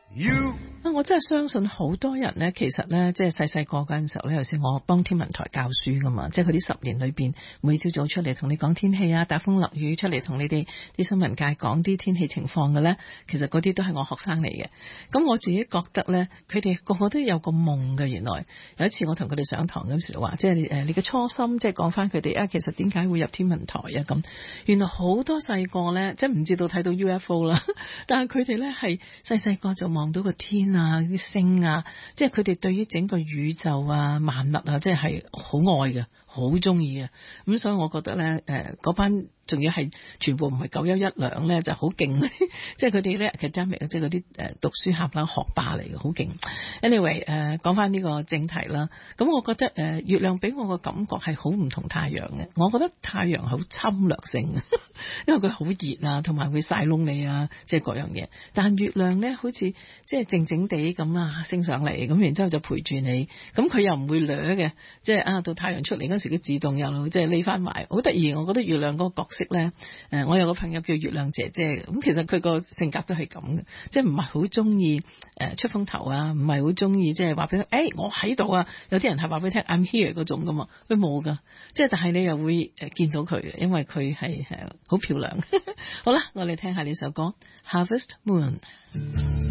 我真係相信好多人呢，其實呢，即係細細個嗰陣時候呢，有時我幫天文台教書噶嘛，即係佢啲10年裏邊，每朝早出嚟同你講天氣啊，打風落雨出嚟同你哋啲新聞界講啲天氣情況嘅呢，其實嗰啲都係我學生嚟嘅。咁我自己覺得呢，佢哋個個都有個夢嘅。原來有一次我同佢哋上堂嗰時話，即係你嘅初心，即係講翻佢哋啊，其實點解會入天文台啊咁。原來好多細個呢，即係唔知道睇到 UFO 啦，但係佢哋呢係細細個就望到個天啊，啲星啊，即係佢哋對於整個宇宙啊、萬物啊，即係好愛嘅，好中意嘅。咁所以我覺得咧，嗰班仲要係全部唔係911兩咧，就好勁。即係佢哋咧 academic， 即係嗰啲讀書俠啦、學霸嚟嘅，好勁。Anyway， 講翻呢個正題啦。咁我覺得月亮俾我個感覺係好唔同太陽嘅。我覺得太陽好侵略性，因為佢好熱啊，同埋會曬燶你啊，即係各樣嘢。但月亮咧，好似即係靜靜地咁啊，升上嚟，咁然之後就陪住你。咁佢又唔會掠嘅，即係啊到太陽出嚟嗰時，佢自動又即係匿翻埋，好得意。我覺得月亮嗰個角色咧，我有個朋友叫月亮姐姐，咁其實佢個性格都係咁嘅，即係唔係好中意出風頭啊，唔係好中意即係話俾佢，我喺度啊。有啲人係話俾你聽 I'm here 嗰種噶嘛，佢冇噶，即係但係你又會見到佢嘅，因為佢係好漂亮。好啦，我哋聽下呢首歌 Harvest Moon。